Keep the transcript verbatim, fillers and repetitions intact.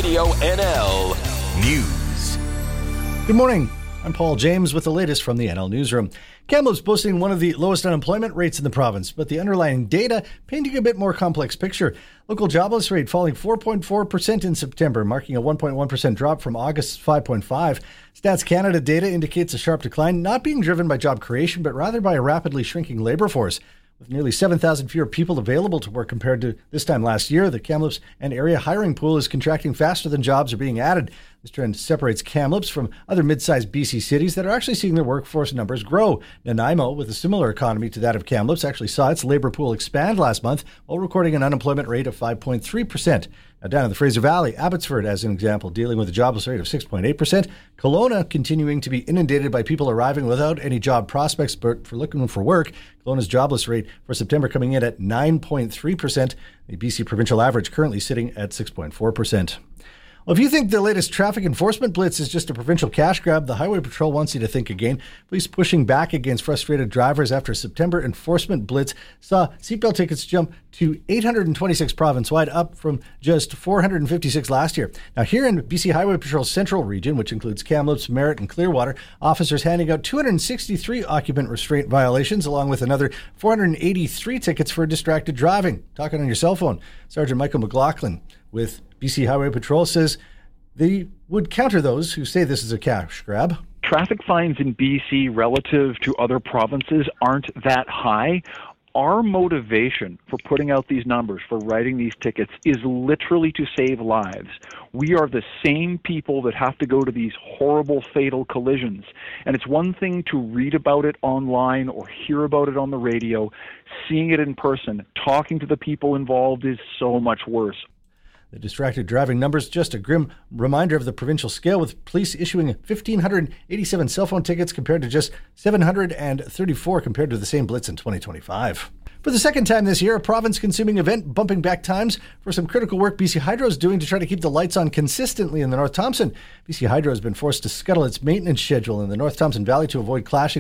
Radio N L News. Good morning. I'm Paul James with the latest from the N L Newsroom. Kamloops boasting one of the lowest unemployment rates in the province, but the underlying data painting a bit more complex picture. Local jobless rate falling four point four percent in September, marking a one point one percent drop from August's five point five. Stats Canada data indicates a sharp decline, not being driven by job creation, but rather by a rapidly shrinking labor force. With nearly seven thousand fewer people available to work compared to this time last year, the Kamloops and area hiring pool is contracting faster than jobs are being added. This trend separates Kamloops from other mid-sized B C cities that are actually seeing their workforce numbers grow. Nanaimo, with a similar economy to that of Kamloops, actually saw its labor pool expand last month while recording an unemployment rate of five point three percent. Now, down in the Fraser Valley, Abbotsford, as an example, dealing with a jobless rate of six point eight percent. Kelowna continuing to be inundated by people arriving without any job prospects, but for looking for work. Kelowna's jobless rate for September coming in at nine point three percent. The B C provincial average currently sitting at six point four percent. Well, if you think the latest traffic enforcement blitz is just a provincial cash grab, the Highway Patrol wants you to think again. Police pushing back against frustrated drivers after a September enforcement blitz saw seatbelt tickets jump to eight hundred twenty-six province-wide, up from just four hundred fifty-six last year. Now, here in B C Highway Patrol's central region, which includes Kamloops, Merritt, and Clearwater, officers handing out two hundred sixty-three occupant restraint violations, along with another four hundred eighty-three tickets for distracted driving. Talking on your cell phone, Sergeant Michael McLaughlin with B C Highway Patrol says they would counter those who say this is a cash grab. Traffic fines in B C relative to other provinces aren't that high. Our motivation for putting out these numbers, for writing these tickets, is literally to save lives. We are the same people that have to go to these horrible, fatal collisions. And it's one thing to read about it online or hear about it on the radio. Seeing it in person, talking to the people involved, is so much worse. The distracted driving numbers, just a grim reminder of the provincial scale, with police issuing one thousand five hundred eighty-seven cell phone tickets compared to just seven hundred thirty-four compared to the same blitz in twenty twenty-five. For the second time this year, a province-consuming event bumping back times for some critical work B C Hydro is doing to try to keep the lights on consistently in the North Thompson. B C Hydro has been forced to scuttle its maintenance schedule in the North Thompson Valley to avoid clashing